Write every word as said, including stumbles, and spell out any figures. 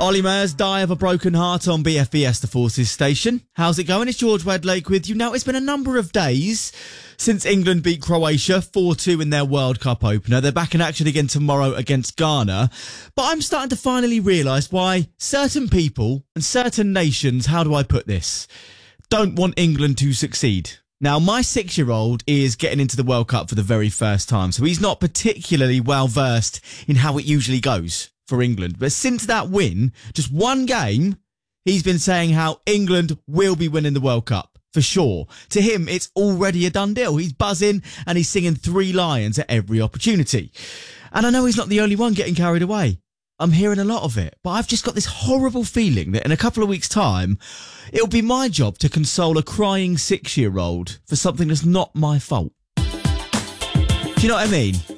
Ollie Murs die of a broken heart on B F B S The Forces station. How's it going? It's George Wedlake with you. Now, it's been a number of days since England beat Croatia four two in their World Cup opener. They're back in action again tomorrow against Ghana. But I'm starting to finally realise why certain people and certain nations, how do I put this, don't want England to succeed. Now, my six-year-old is getting into the World Cup for the very first time, so he's not particularly well-versed in how it usually goes for England. But since that win, just one game, he's been saying how England will be winning the World Cup, for sure. To him, it's already a done deal. He's buzzing and he's singing Three Lions at every opportunity. And I know he's not the only one getting carried away. I'm hearing a lot of it, but I've just got this horrible feeling that in a couple of weeks' time, it'll be my job to console a crying six-year-old for something that's not my fault. Do you know what I mean?